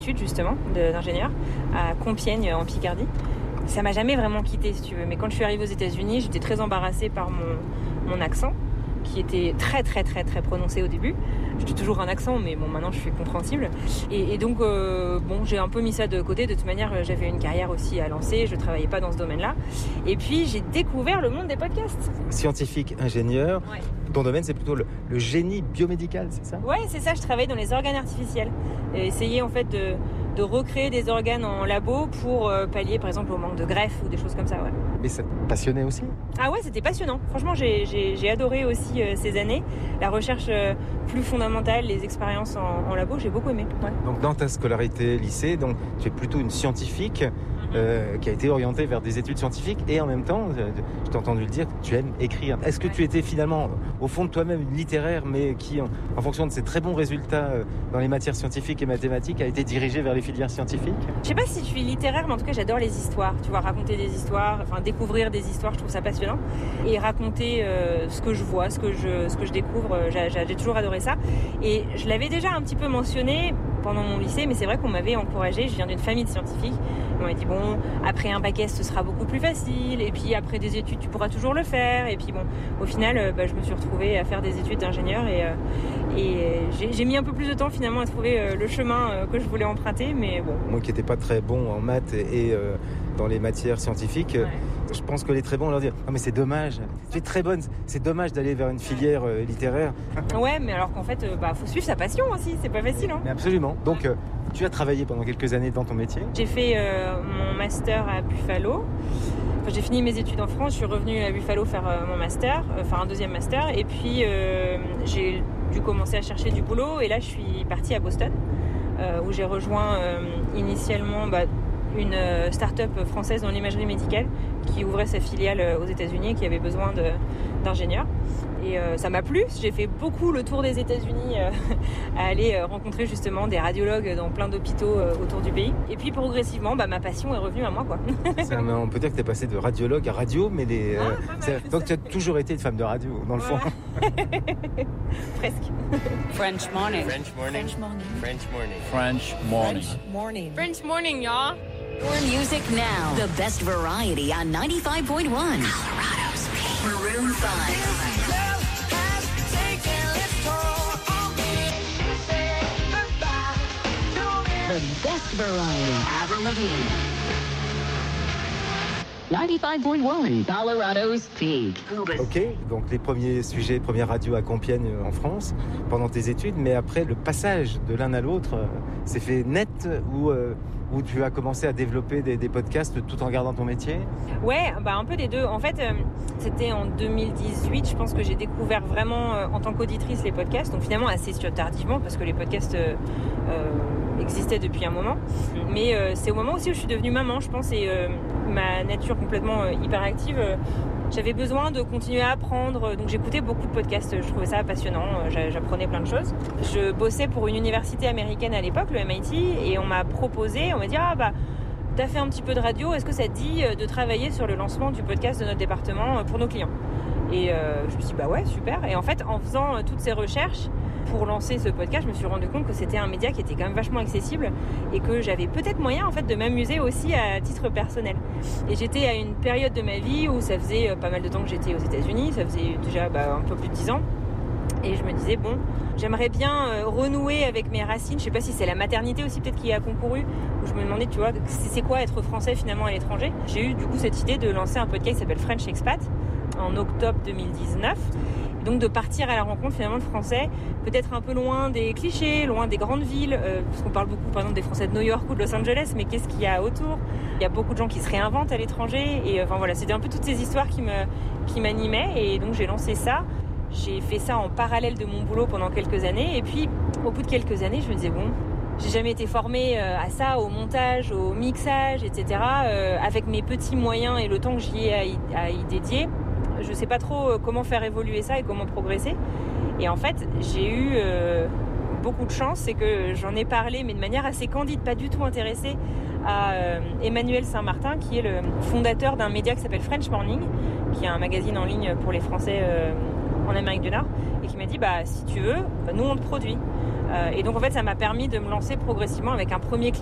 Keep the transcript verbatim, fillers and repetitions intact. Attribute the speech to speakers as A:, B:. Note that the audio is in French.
A: études justement d'ingénieur à Compiègne en Picardie. Ça m'a jamais vraiment quitté si tu veux, mais quand je suis arrivée aux États-Unis, j'étais très embarrassée par mon, mon accent qui était très très très très prononcé au début. J'ai toujours un accent, mais bon, maintenant je suis compréhensible. Et, et donc, euh, bon, j'ai un peu mis ça de côté. De toute manière, j'avais une carrière aussi à lancer. Je travaillais pas dans ce domaine-là. Et puis, j'ai découvert le monde des podcasts.
B: Scientifique, ingénieur.
A: Ouais.
B: Ton domaine, c'est plutôt le, le génie biomédical, c'est ça ?
A: Ouais, c'est ça. Je travaille dans les organes artificiels. Et essayer en fait de, de recréer des organes en labo pour euh, pallier, par exemple, au manque de greffe ou des choses comme ça. Ouais.
B: Mais ça te passionnait aussi ?
A: Ah ouais, c'était passionnant. Franchement, j'ai, j'ai, j'ai adoré aussi euh, ces années. La recherche euh, plus fondamentale, les expériences en, en labo, j'ai beaucoup aimé. Ouais.
B: Donc dans ta scolarité lycée, donc tu es plutôt une scientifique mm-hmm. euh, qui a été orientée vers des études scientifiques et en même temps, je t'ai entendu le dire, tu aimes écrire. Est-ce que ouais. tu étais finalement au fond de toi-même une littéraire, mais qui, en, en fonction de ses très bons résultats euh, dans les matières scientifiques et mathématiques, a été dirigée vers les filières scientifiques ?
A: Je sais pas si je suis littéraire, mais en tout cas, j'adore les histoires. Tu vois, raconter des histoires, enfin découvrir des histoires, je trouve ça passionnant. Et raconter euh, ce que je vois, ce que je, ce que je découvre, j'ai, j'ai toujours adoré ça. Et je l'avais déjà un petit peu mentionné pendant mon lycée, mais c'est vrai qu'on m'avait encouragée. Je viens d'une famille de scientifiques. On m'a dit, bon, après un bac S, ce sera beaucoup plus facile. Et puis après des études, tu pourras toujours le faire. Et puis bon, au final, euh, bah, je me suis retrouvée à faire des études d'ingénieur. Et, euh, et j'ai, j'ai mis un peu plus de temps finalement à trouver euh, le chemin euh, que je voulais emprunter. Mais bon.
B: Moi qui n'étais pas très bon en maths et, et euh, dans les matières scientifiques, ouais. je pense que les très bons, on leur dit « Ah mais c'est dommage, tu es très bonne, c'est dommage d'aller vers une filière euh, littéraire. »
A: Ouais, mais alors qu'en fait, euh, bah, faut suivre sa passion aussi, c'est pas facile. Hein.
B: Mais absolument. Donc, euh, tu as travaillé pendant quelques années dans ton métier ?
A: J'ai fait euh, mon master à Buffalo. Enfin, j'ai fini mes études en France, je suis revenue à Buffalo faire euh, mon master, euh, faire un deuxième master. Et puis, euh, j'ai dû commencer à chercher du boulot. Et là, je suis partie à Boston, euh, où j'ai rejoint euh, initialement... Bah, une start-up française dans l'imagerie médicale qui ouvrait sa filiale aux États-Unis et qui avait besoin de, d'ingénieurs. Et euh, ça m'a plu. J'ai fait beaucoup le tour des États-Unis euh, à aller euh, rencontrer justement des radiologues dans plein d'hôpitaux euh, autour du pays. Et puis progressivement, bah, ma passion est revenue à moi, quoi.
B: C'est un, on peut dire que tu es passée de radiologue à radio, mais les,
A: ah,
B: euh, donc tu as toujours été une femme de radio, dans le
A: voilà.
B: fond.
A: Presque.
C: French morning.
D: French morning.
C: French morning.
D: French morning.
E: French morning.
C: French morning.
D: French morning, y'all.
C: Your music now. The best variety on ninety-five point one. Colorado's Maroon five.
F: Love has taken its toll on me.
C: The best variety. Avril Lavigne. ninety-five point one. Colorado's Peak.
B: Ok, donc les premiers sujets, première radio à Compiègne en France pendant tes études, mais après le passage de l'un à l'autre, euh, c'est fait net ou euh, où tu as commencé à développer des, des podcasts tout en gardant ton métier ?
A: Ouais, bah un peu des deux. En fait, euh, c'était en deux mille dix-huit, je pense que j'ai découvert vraiment euh, en tant qu'auditrice les podcasts. Donc finalement assez tardivement parce que les podcasts euh, euh, existaient depuis un moment. Mais euh, c'est au moment aussi où je suis devenue maman, je pense, et euh, ma nature complètement euh, hyperactive. Euh, J'avais besoin de continuer à apprendre, donc j'écoutais beaucoup de podcasts, je trouvais ça passionnant, j'apprenais plein de choses. Je bossais pour une université américaine à l'époque, le M I T, et on m'a proposé, on m'a dit « Ah bah, t'as fait un petit peu de radio, est-ce que ça te dit de travailler sur le lancement du podcast de notre département pour nos clients ?» Et euh, je me suis dit « Bah ouais, super !» Et en fait, en faisant toutes ces recherches, pour lancer ce podcast, je me suis rendu compte que c'était un média qui était quand même vachement accessible et que j'avais peut-être moyen en fait de m'amuser aussi à titre personnel. Et j'étais à une période de ma vie où ça faisait pas mal de temps que j'étais aux États-Unis, ça faisait déjà bah, un peu plus de dix ans. Et je me disais bon, j'aimerais bien euh, renouer avec mes racines. Je sais pas si c'est la maternité aussi peut-être qui a concouru. Où je me demandais, tu vois, c'est quoi être français finalement à l'étranger. J'ai eu du coup cette idée de lancer un podcast qui s'appelle French Expat en octobre deux mille dix-neuf. Donc de partir à la rencontre finalement de Français, peut-être un peu loin des clichés, loin des grandes villes, euh, parce qu'on parle beaucoup par exemple des Français de New York ou de Los Angeles, mais qu'est-ce qu'il y a autour ? Il y a beaucoup de gens qui se réinventent à l'étranger, et enfin voilà, c'était un peu toutes ces histoires qui me qui m'animaient, et donc j'ai lancé ça. J'ai fait ça en parallèle de mon boulot pendant quelques années, et puis au bout de quelques années, je me disais bon, j'ai jamais été formée à ça, au montage, au mixage, et cetera. Euh, avec mes petits moyens et le temps que j'y ai à y, à y dédier. Je sais pas trop comment faire évoluer ça et comment progresser. Et en fait, j'ai eu euh, beaucoup de chance, c'est que j'en ai parlé, mais de manière assez candide, pas du tout intéressée, à euh, Emmanuel Saint-Martin, qui est le fondateur d'un média qui s'appelle French Morning, qui est un magazine en ligne pour les Français euh, en Amérique du Nord, et qui m'a dit, bah si tu veux, bah, nous on te produit. Euh, et donc en fait, ça m'a permis de me lancer progressivement avec un premier client